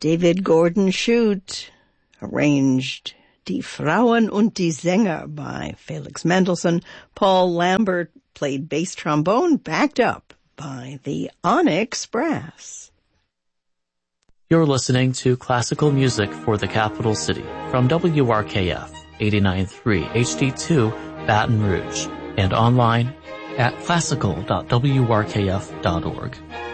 David Gordon Shute arranged Die Frauen und die Sänger by Felix Mendelssohn. Paul Lambert played bass trombone, backed up by the Onyx Brass. You're listening to classical music for the capital city from WRKF 89.3 HD2 Baton Rouge and online at classical.wrkf.org.